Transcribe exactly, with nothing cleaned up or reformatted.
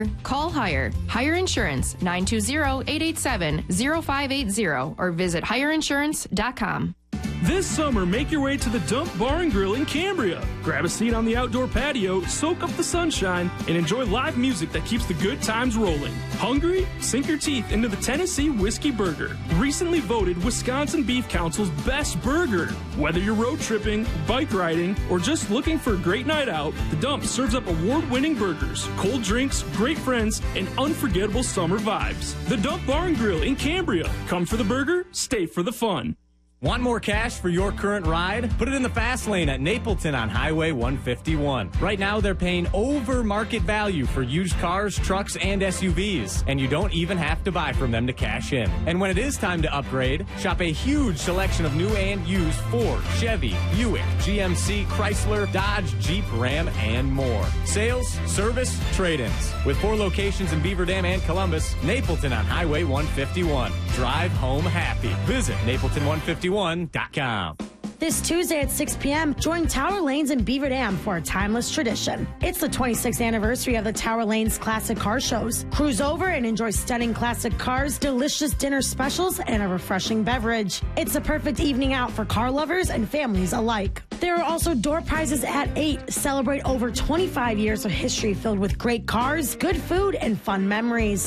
Call Hire. Hire Insurance, nine two zero, eight eight seven, zero five eight zero or visit hire insurance dot com. This summer, make your way to the Dump Bar and Grill in Cambria. Grab a seat on the outdoor patio, soak up the sunshine, and enjoy live music that keeps the good times rolling. Hungry? Sink your teeth into the Tennessee Whiskey Burger, recently voted Wisconsin Beef Council's best burger. Whether you're road tripping, bike riding, or just looking for a great night out, the Dump serves up award-winning burgers, cold drinks, great friends, and unforgettable summer vibes. The Dump Bar and Grill in Cambria. Come for the burger, stay for the fun. Want more cash for your current ride? Put it in the fast lane at Napleton on Highway one fifty-one. Right now, they're paying over market value for used cars, trucks, and S U Vs, and you don't even have to buy from them to cash in. And when it is time to upgrade, shop a huge selection of new and used Ford, Chevy, Buick, G M C, Chrysler, Dodge, Jeep, Ram, and more. Sales, service, trade-ins. With four locations in Beaver Dam and Columbus, Napleton on Highway one fifty-one. Drive home happy. Visit Napleton one fifty-one dot com. This Tuesday at six p.m., join Tower Lanes in Beaver Dam for a timeless tradition. It's the twenty-sixth anniversary of the Tower Lanes Classic Car Shows. Cruise over and enjoy stunning classic cars, delicious dinner specials, and a refreshing beverage. It's the perfect evening out for car lovers and families alike. There are also door prizes at eight. Celebrate over twenty-five years of history filled with great cars, good food, and fun memories.